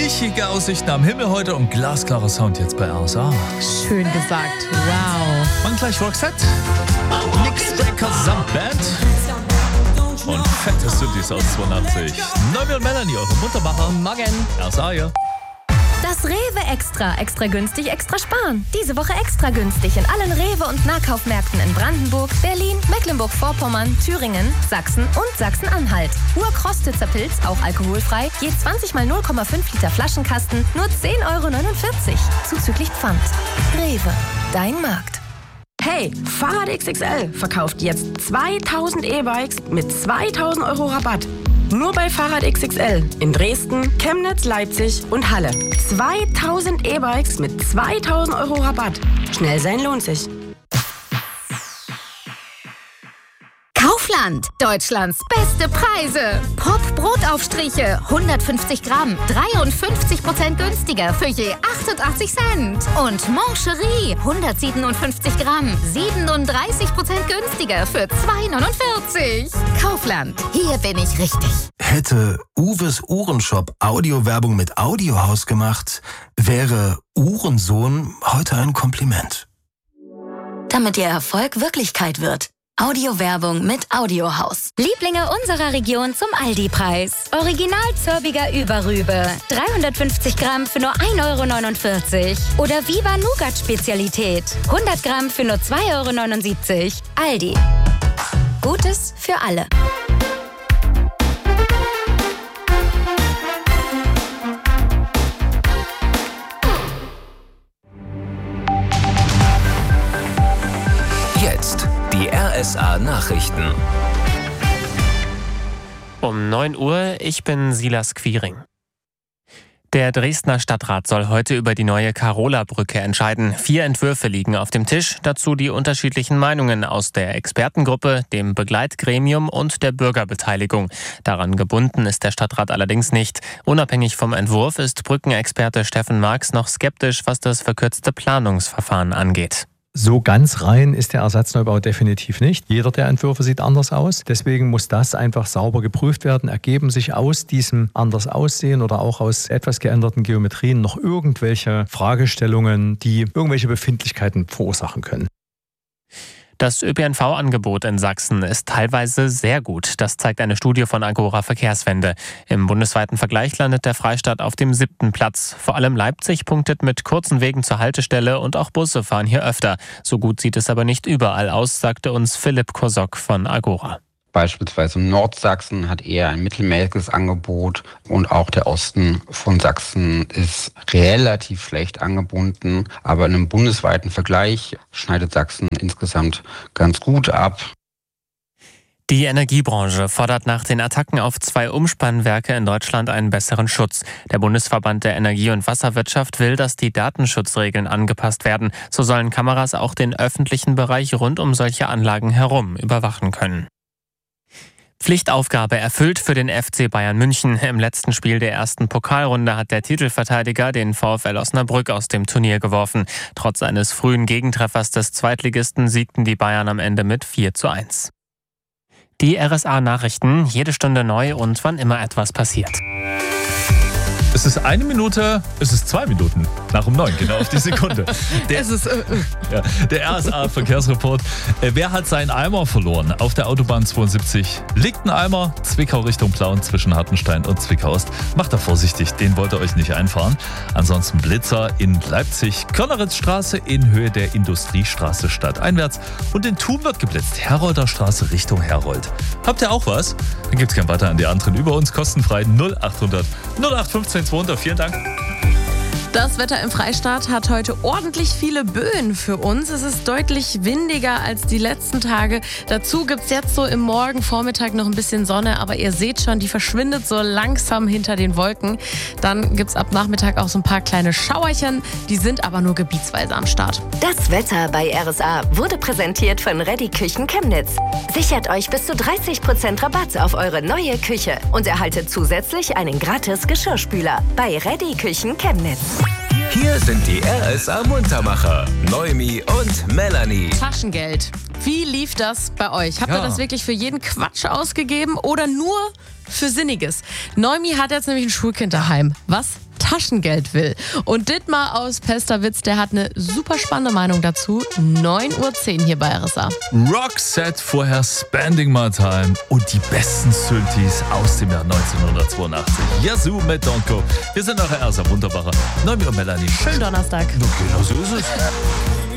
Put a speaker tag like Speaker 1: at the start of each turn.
Speaker 1: Milchige Aussichten am Himmel heute und glasklarer Sound jetzt bei RSA.
Speaker 2: Schön gesagt. Wow.
Speaker 1: Und gleich Roxette, Mixbreaker samt Band und fette Synthes aus 82. Noemi und Melanie, eure Muttermacher.
Speaker 2: Morgen.
Speaker 1: RSA hier.
Speaker 3: Das Rewe Extra. Extra günstig, extra sparen. Diese Woche extra günstig in allen Rewe- und Nahkaufmärkten in Brandenburg, Berlin, Mecklenburg-Vorpommern, Thüringen, Sachsen und Sachsen-Anhalt. Urkrostitzer Pilz, auch alkoholfrei, je 20 mal 0,5 Liter Flaschenkasten, nur 10,49 €. Zuzüglich Pfand. Rewe, dein Markt.
Speaker 4: Hey, Fahrrad XXL verkauft jetzt 2000 E-Bikes mit 2000 € Rabatt. Nur bei Fahrrad XXL in Dresden, Chemnitz, Leipzig und Halle. 2000 E-Bikes mit 2000 € Rabatt. Schnell sein lohnt sich.
Speaker 5: Kaufland, Deutschlands beste Preise. Pop-Brotaufstriche, 150 Gramm, 53% günstiger für je 88 Cent. Und Mancherie, 157 Gramm, 37% günstiger für 2,49. Kaufland, hier bin ich richtig.
Speaker 6: Hätte Uwes Uhrenshop Audiowerbung mit Audiohaus gemacht, wäre Uhrensohn heute ein Kompliment.
Speaker 5: Damit Ihr Erfolg Wirklichkeit wird. Audiowerbung mit Audiohaus. Lieblinge unserer Region zum Aldi-Preis. Original Zörbiger Überrübe. 350 Gramm für nur 1,49 €. Oder Viva Nougat Spezialität. 100 Gramm für nur 2,79 €. Aldi. Gutes für alle.
Speaker 7: Jetzt die RSA-Nachrichten.
Speaker 8: Um 9 Uhr, ich bin Silas Quiring. Der Dresdner Stadtrat soll heute über die neue Karola-Brücke entscheiden. 4 Entwürfe liegen auf dem Tisch, dazu die unterschiedlichen Meinungen aus der Expertengruppe, dem Begleitgremium und der Bürgerbeteiligung. Daran gebunden ist der Stadtrat allerdings nicht. Unabhängig vom Entwurf ist Brückenexperte Steffen Marx noch skeptisch, was das verkürzte Planungsverfahren angeht.
Speaker 9: So ganz rein ist der Ersatzneubau definitiv nicht. Jeder der Entwürfe sieht anders aus. Deswegen muss das einfach sauber geprüft werden. Ergeben sich aus diesem anders Aussehen oder auch aus etwas geänderten Geometrien noch irgendwelche Fragestellungen, die irgendwelche Befindlichkeiten verursachen können?
Speaker 8: Das ÖPNV-Angebot in Sachsen ist teilweise sehr gut. Das zeigt eine Studie von Agora Verkehrswende. Im bundesweiten Vergleich landet der Freistaat auf dem 7. Platz. Vor allem Leipzig punktet mit kurzen Wegen zur Haltestelle und auch Busse fahren hier öfter. So gut sieht es aber nicht überall aus, sagte uns Philipp Kosok von Agora.
Speaker 10: Beispielsweise Nordsachsen hat eher ein mittelmäßiges Angebot und auch der Osten von Sachsen ist relativ schlecht angebunden. Aber in einem bundesweiten Vergleich schneidet Sachsen insgesamt ganz gut ab.
Speaker 8: Die Energiebranche fordert nach den Attacken auf 2 Umspannwerke in Deutschland einen besseren Schutz. Der Bundesverband der Energie- und Wasserwirtschaft will, dass die Datenschutzregeln angepasst werden. So sollen Kameras auch den öffentlichen Bereich rund um solche Anlagen herum überwachen können. Pflichtaufgabe erfüllt für den FC Bayern München. Im letzten Spiel der ersten Pokalrunde hat der Titelverteidiger den VfL Osnabrück aus dem Turnier geworfen. Trotz eines frühen Gegentreffers des Zweitligisten siegten die Bayern am Ende mit 4:1. Die RSA-Nachrichten, jede Stunde neu und wann immer etwas passiert.
Speaker 1: Es ist 1 Minute, es ist 2 Minuten nach um 9, genau auf die Sekunde. Der RSA-Verkehrsreport. Wer hat seinen Eimer verloren? Auf der Autobahn 72 liegt ein Eimer, Zwickau Richtung Plauen zwischen Hartenstein und Zwickau-Ost. Macht da vorsichtig, den wollt ihr euch nicht einfahren. Ansonsten Blitzer in Leipzig, Körneritzstraße in Höhe der Industriestraße stadteinwärts und in Thun wird geblitzt, Herolder Straße Richtung Herold. Habt ihr auch was? Dann gibt's gern weiter an die anderen über uns, kostenfrei 0800 0815 200. Vielen Dank.
Speaker 2: Das Wetter im Freistaat hat heute ordentlich viele Böen für uns. Es ist deutlich windiger als die letzten Tage. Dazu gibt es jetzt so im Morgenvormittag noch ein bisschen Sonne, aber ihr seht schon, die verschwindet so langsam hinter den Wolken. Dann gibt es ab Nachmittag auch so ein paar kleine Schauerchen, die sind aber nur gebietsweise am Start.
Speaker 3: Das Wetter bei RSA wurde präsentiert von Ready Küchen Chemnitz. Sichert euch bis zu 30% Rabatt auf eure neue Küche und erhaltet zusätzlich einen gratis Geschirrspüler bei Ready Küchen Chemnitz.
Speaker 7: Hier sind die RSA-Muntermacher, Noemi und Melanie.
Speaker 2: Taschengeld. Wie lief das bei euch? Habt ihr das wirklich für jeden Quatsch ausgegeben oder nur für Sinniges? Noemi hat jetzt nämlich ein Schulkind daheim. Was Taschengeld will. Und Dietmar aus Pesterwitz, der hat eine super spannende Meinung dazu. 9:10 Uhr hier bei RSA.
Speaker 1: Roxette, vorher Spending My Time und die besten Synthes aus dem Jahr 1982. Yazoo mit Donko. Wir sind eure RSA Wunderbacher. Noemi und Melanie.
Speaker 2: Schönen Donnerstag.
Speaker 1: Genau so ist es.